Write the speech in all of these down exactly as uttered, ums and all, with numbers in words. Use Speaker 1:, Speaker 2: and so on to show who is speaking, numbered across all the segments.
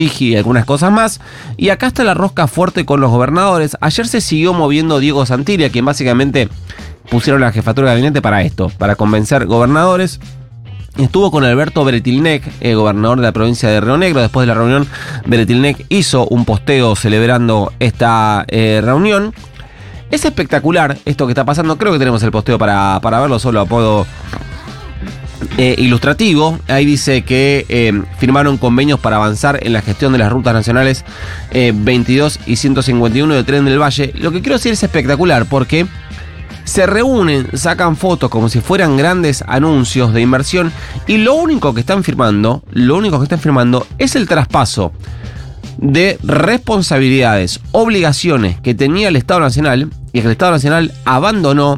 Speaker 1: y algunas cosas más. Y acá está la rosca fuerte con los gobernadores. Ayer se siguió moviendo Diego Santilli, a quien básicamente pusieron la jefatura de gabinete para esto, para convencer gobernadores. Estuvo con Alberto Beretilnec, eh, gobernador de la provincia de Río Negro. Después de la reunión, Beretilnec hizo un posteo celebrando esta eh, reunión. Es espectacular esto que está pasando. Creo que tenemos el posteo para, para verlo, solo a modo Eh, ilustrativo. Ahí dice que eh, firmaron convenios para avanzar en la gestión de las rutas nacionales eh, veintidós y ciento cincuenta y uno de Tren del Valle. Lo que quiero decir es espectacular porque se reúnen, sacan fotos como si fueran grandes anuncios de inversión y lo único que están firmando, lo único que están firmando es el traspaso de responsabilidades, obligaciones que tenía el Estado Nacional y que el Estado Nacional abandonó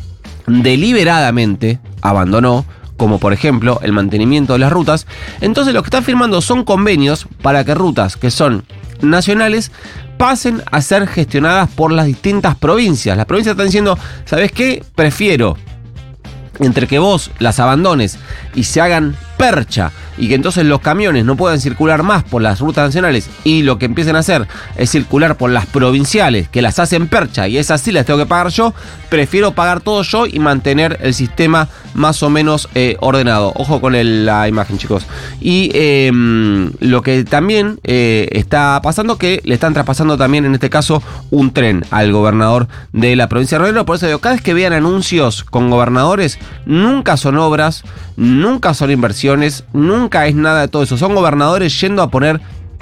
Speaker 1: deliberadamente, abandonó, como por ejemplo el mantenimiento de las rutas. Entonces lo que están firmando son convenios para que rutas que son nacionales pasen a ser gestionadas por las distintas provincias. Las provincias están diciendo, ¿sabes qué? Prefiero entre que vos las abandones y se hagan percha y que entonces los camiones no puedan circular más por las rutas nacionales y lo que empiecen a hacer es circular por las provinciales que las hacen percha y esas sí las tengo que pagar yo, prefiero pagar todo yo y mantener el sistema más o menos eh, ordenado. Ojo con el, la imagen, chicos. Y eh, lo que también eh, está pasando, que le están traspasando también en este caso un tren al gobernador de la provincia de Río Negro. Por eso digo, cada vez que vean anuncios con gobernadores, nunca son obras, nunca son inversiones, nunca es nada de todo eso. Son gobernadores yendo a poner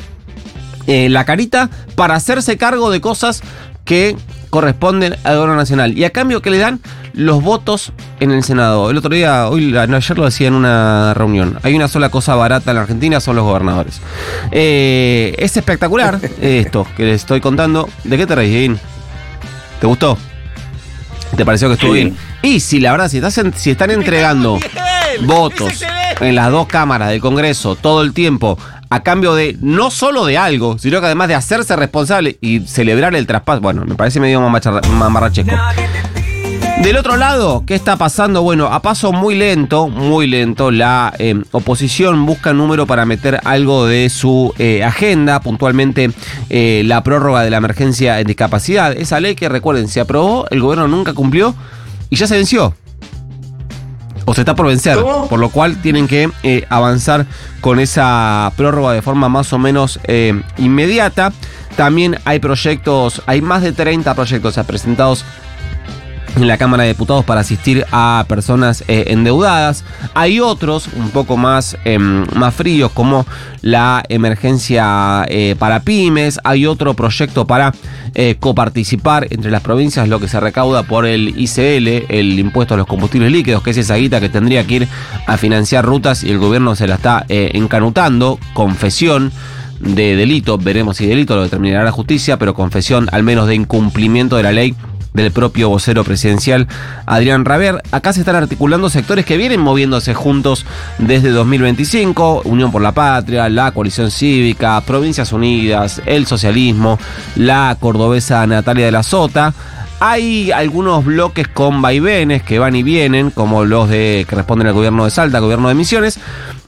Speaker 1: eh, la carita para hacerse cargo de cosas que corresponden al gobierno nacional. Y a cambio que le dan los votos en el Senado. El otro día, hoy, ayer lo decía en una reunión. Hay una sola cosa barata en la Argentina, son los gobernadores. Eh, es espectacular esto que les estoy contando. ¿De qué te reís, Guín? ¿Te gustó? ¿Te pareció que estuvo sí. bien? Y si la verdad, si, estás en, si están entregando votos en las dos cámaras del Congreso todo el tiempo a cambio de no solo de algo, sino que además de hacerse responsable y celebrar el traspaso, bueno, me parece medio mamarrachesco. Del otro lado, ¿qué está pasando? Bueno, a paso muy lento, muy lento, la eh, oposición busca número para meter algo de su eh, agenda, puntualmente eh, la prórroga de la emergencia en discapacidad. Esa ley que, recuerden, se aprobó, el gobierno nunca cumplió y ya se venció. O se está por vencer, ¿Cómo? Por lo cual tienen que eh, avanzar con esa prórroga de forma más o menos eh, inmediata. También hay proyectos, hay más de treinta proyectos presentados en la Cámara de Diputados para asistir a personas eh, endeudadas. Hay otros un poco más, eh, más fríos, como la emergencia eh, para pymes. Hay otro proyecto para eh, coparticipar entre las provincias lo que se recauda por el I C L, el impuesto a los combustibles líquidos, que es esa guita que tendría que ir a financiar rutas y el gobierno se la está eh, encanutando. Confesión de delito, veremos si delito lo determinará la justicia, pero confesión al menos de incumplimiento de la ley del propio vocero presidencial Adrián Raber. Acá se están articulando sectores que vienen moviéndose juntos desde dos mil veinticinco, Unión por la Patria, la Coalición Cívica, Provincias Unidas, el Socialismo, la cordobesa Natalia de la Sota. Hay algunos bloques con vaivenes que van y vienen, como los de que responden al gobierno de Salta, gobierno de Misiones.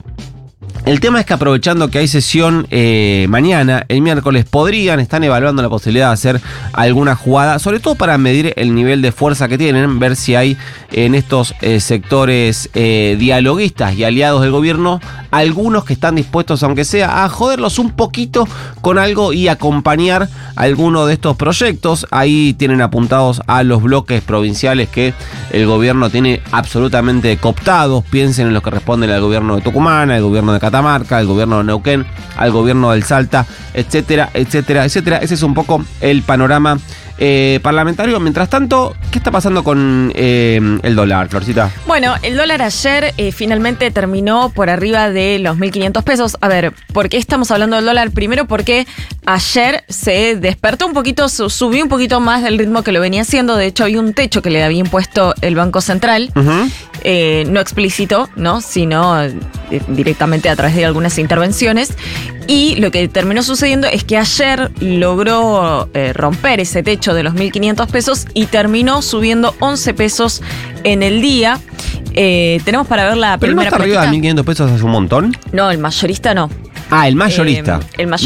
Speaker 1: El tema es que aprovechando que hay sesión eh, mañana, el miércoles, podrían, están evaluando la posibilidad de hacer alguna jugada, sobre todo para medir el nivel de fuerza que tienen, ver si hay en estos eh, sectores eh, dialoguistas y aliados del gobierno, algunos que están dispuestos, aunque sea, a joderlos un poquito con algo y acompañar alguno de estos proyectos. Ahí tienen apuntados a los bloques provinciales que el gobierno tiene absolutamente cooptados. Piensen en los que responden al gobierno de Tucumán, al gobierno de Catamarca, al gobierno de Neuquén, al gobierno del Salta, etcétera, etcétera, etcétera. Ese es un poco el panorama eh, parlamentario. Mientras tanto, ¿qué está pasando con eh, el dólar, Florcita?
Speaker 2: Bueno, el dólar ayer eh, finalmente terminó por arriba de los mil quinientos pesos. A ver, ¿por qué estamos hablando del dólar? Primero porque ayer se despertó un poquito, subió un poquito más del ritmo que lo venía haciendo. De hecho, hay un techo que le había impuesto el Banco Central. Uh-huh. Eh, no explícito, ¿no? Sino eh, directamente a través de algunas intervenciones. Y lo que terminó sucediendo es que ayer logró eh, romper ese techo de los mil quinientos pesos y terminó subiendo once pesos en el día. Eh, tenemos para ver la
Speaker 1: ¿Pero
Speaker 2: primera
Speaker 1: no está arriba de mil quinientos pesos hace un montón?
Speaker 2: No, el mayorista no.
Speaker 1: Ah, el mayorista.
Speaker 2: Eh, el mayorista.